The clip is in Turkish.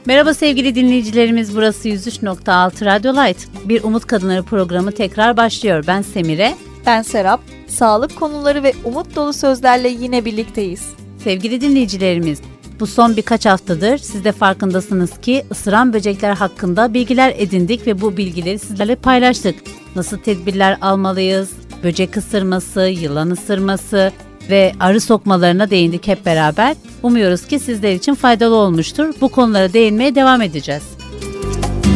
Merhaba sevgili dinleyicilerimiz, burası 103.6 Radyo Light. Bir Umut Kadınları programı tekrar başlıyor. Ben Semire. Ben Serap. Sağlık konuları ve umut dolu sözlerle yine birlikteyiz. Sevgili dinleyicilerimiz, bu son birkaç haftadır siz de farkındasınız ki ısıran böcekler hakkında bilgiler edindik ve bu bilgileri sizlerle paylaştık. Nasıl tedbirler almalıyız, böcek ısırması, yılan ısırması ve arı sokmalarına değindik hep beraber. Umuyoruz ki sizler için faydalı olmuştur. Bu konulara değinmeye devam edeceğiz.